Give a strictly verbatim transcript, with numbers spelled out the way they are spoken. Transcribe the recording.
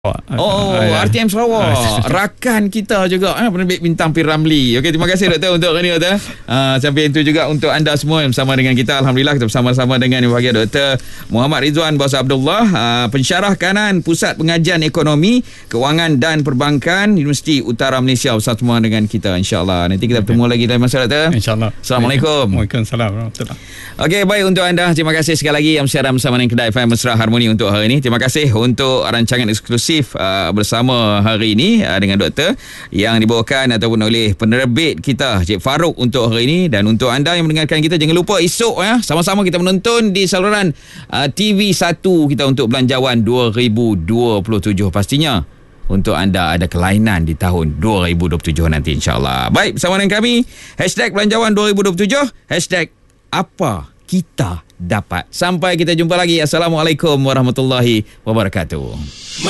Oh, R T M Sarawak. Rakan kita juga eh, penerbit Bintang P. Ramlee. Okey, terima kasih doktor untuk ini doktor. Uh, sampai itu juga untuk anda semua yang bersama dengan kita. Alhamdulillah kita bersama-sama dengan yang bahagia Doktor Muhammad Rizwan Bos Abdullah, uh, pensyarah kanan Pusat Pengajian Ekonomi, Kewangan dan Perbankan Universiti Utara Malaysia, bersama dengan kita insya-Allah. Nanti kita bertemu lagi dalam masa doktor. Insya-Allah. Assalamualaikum. Waalaikumsalam warahmatullahi. Okey, baik untuk anda. Terima kasih sekali lagi yang bersiaran bersama dengan Kedai F M Mesra Harmoni untuk hari ini. Terima kasih untuk rancangan eksklusif Uh, bersama hari ini uh, dengan doktor yang dibawakan ataupun oleh penerbit kita Cik Farouk untuk hari ini. Dan untuk anda yang mendengarkan kita, jangan lupa esok ya, sama-sama kita menonton di saluran uh, T V satu kita untuk Belanjawan dua ribu dua puluh tujuh. Pastinya untuk anda ada kelainan di tahun dua ribu dua puluh tujuh nanti insya-Allah. Baik, bersama dengan kami hashtag Belanjawan dua ribu dua puluh tujuh, hashtag apa kita dapat. Sampai kita jumpa lagi. Assalamualaikum warahmatullahi wabarakatuh.